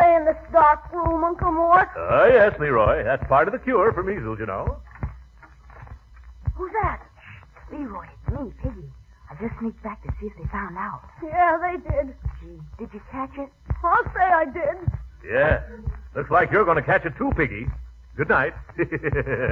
stay in this dark room, Uncle Mort? Yes, Leroy. That's part of the cure for measles, you know. Who's that? Leroy, it's me, Piggy. I just sneaked back to see if they found out. Yeah, they did. Gee, did you catch it? I'll say I did. Yeah. Looks like you're going to catch it too, Piggy. Good night.